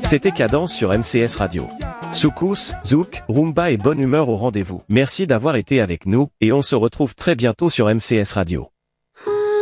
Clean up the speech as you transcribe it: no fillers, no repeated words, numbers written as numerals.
C'était Cadence sur MCS Radio. Soukous, zouk, rumba et bonne humeur au rendez-vous. Merci d'avoir été avec nous, et on se retrouve très bientôt sur MCS Radio.